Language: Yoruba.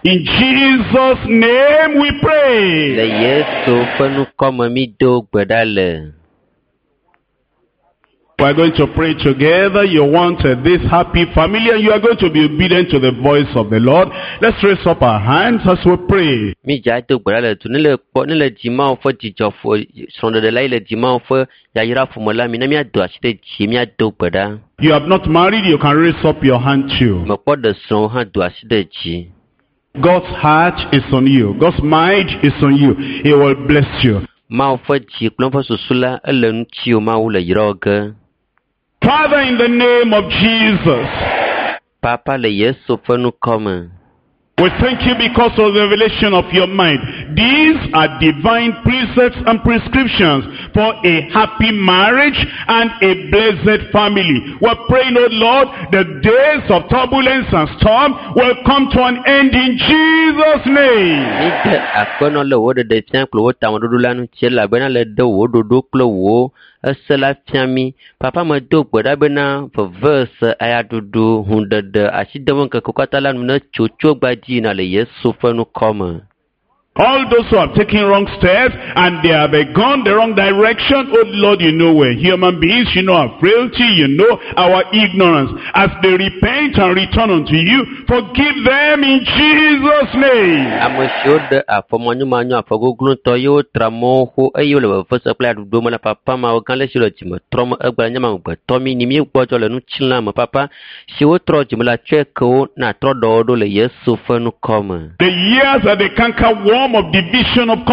In Jesus' name we pray. Le Yesu fenu comme mi do gbedale. We're going to pray together. You want this happy family and you are going to be obedient to the voice of the Lord. Let's raise up our hands as we pray. Mi ja do gbedale tu nile jima ofo jijofo sonde de lai le jima ofo ya yira fumola mi na mi ado asite ji mi ado gbeda. You have not married, you can raise up your hand too. Mo po de son han do asite ji. God's heart is on you. God's mind is on you. He will bless you. Ma ofo ji klonfo susula ele nchi o ma wule yira oge. Father, in the name of Jesus, Papa le Yesu fenu comme. we thank you because of the revelation of your mind. These are divine precepts and prescriptions for a happy marriage and a blessed family. We're praying, oh Lord, the days of turbulence and storm will come to an end in Jesus' name. Akono le wo de fian klo wo tamododo lanu che la bena le de wo dodo klo wo esela fiami papa me do gboda bena for verse ayadudu hundede asidewon ke kokata lanu na chocho gbaji na le Yesu fenu come. All those who have taken wrong steps and they have gone the wrong direction, oh Lord, you know we're human beings, you know our frailty, you know our ignorance. As they repent and return unto you, forgive them in Jesus' name. Amashode afomanyu manyu afogoglun toyo tramo ho eyo le first play do mala papa ma okan le silo timo tromo egba nyama gbe tomi ni mi gbojo le nu chinla mo papa si wo tro jimla cheko na tro do le Yesu fenu come. The years that the canker worm of division of